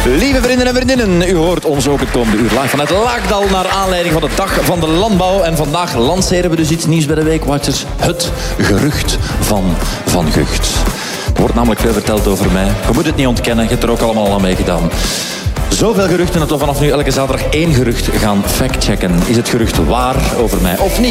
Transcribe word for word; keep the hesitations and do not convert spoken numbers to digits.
Lieve vrienden en vriendinnen, u hoort ons ook het komende uur live vanuit Laagdal naar aanleiding van de Dag van de Landbouw. En vandaag lanceren we dus iets nieuws bij de Weekwatchers. Het gerucht van Van Gucht. Er wordt namelijk veel verteld over mij. Je moet het niet ontkennen, je hebt er ook allemaal aan meegedaan. Zoveel geruchten dat we vanaf nu elke zaterdag één gerucht gaan factchecken. Is het gerucht waar over mij of niet?